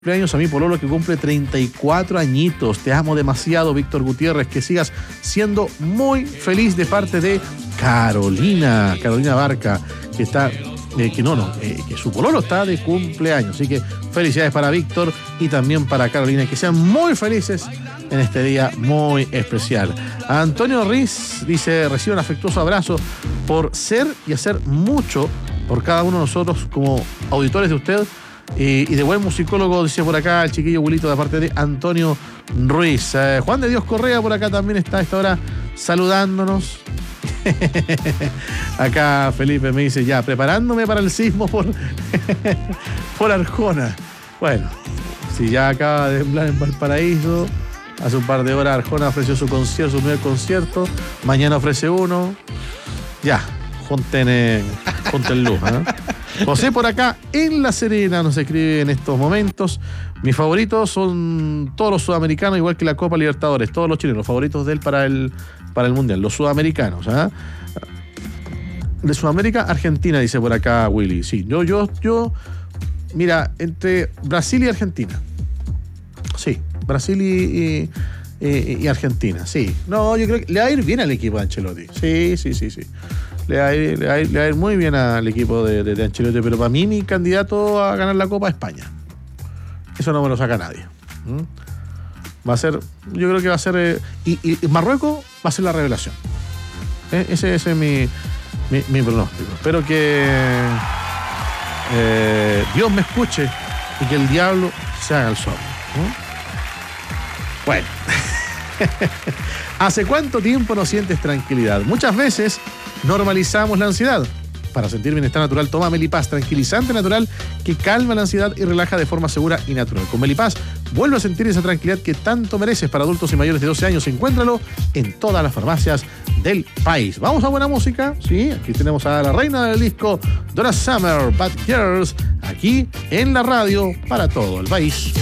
Cumpleaños a mi pololo que cumple 34 añitos. Te amo demasiado, Víctor Gutiérrez. Que sigas siendo muy feliz de parte de Carolina Barca, que está, que su pololo está de cumpleaños. Así que felicidades para Víctor y también para Carolina. Que sean muy felices en este día muy especial. Antonio Riz dice: recibe un afectuoso abrazo por ser y hacer mucho por cada uno de nosotros como auditores de usted. Y de buen musicólogo, dice por acá el chiquillo Wilito, de parte de Antonio Ruiz. Juan de Dios Correa por acá también está a esta hora saludándonos. Acá Felipe me dice: ya, preparándome para el sismo por Arjona. Bueno, si ya acaba de temblar en Valparaíso, hace un par de horas Arjona ofreció su primer concierto, mañana ofrece uno. Ya, junten luz, ¿eh? José por acá en La Serena nos escribe en estos momentos: mis favoritos son todos los sudamericanos, igual que la Copa Libertadores, todos los chilenos, favoritos de él para el Mundial, los sudamericanos, ¿eh? De Sudamérica, Argentina, dice por acá Willy. Sí, yo mira, entre Brasil y Argentina. Sí, Brasil y Argentina, sí. No, yo creo que le va a ir bien al equipo de Ancelotti. Sí. Le va a ir muy bien al equipo de Ancelotti, pero para mí mi candidato a ganar la Copa es España. Eso no me lo saca nadie. Va a ser, yo creo que va a ser, y Marruecos va a ser la revelación. Ese es mi pronóstico. Espero que Dios me escuche y que el diablo se haga el sordo. Bueno. ¿Hace cuánto tiempo no sientes tranquilidad? Muchas veces normalizamos la ansiedad. Para sentir bienestar natural, toma Melipaz, tranquilizante natural que calma la ansiedad y relaja de forma segura y natural. Con Melipaz, vuelve a sentir esa tranquilidad que tanto mereces. Para adultos y mayores de 12 años, encuéntralo en todas las farmacias del país. Vamos a buena música. Sí, aquí tenemos a la reina del disco, Donna Summer, Bad Girls, aquí en la radio para todo el país.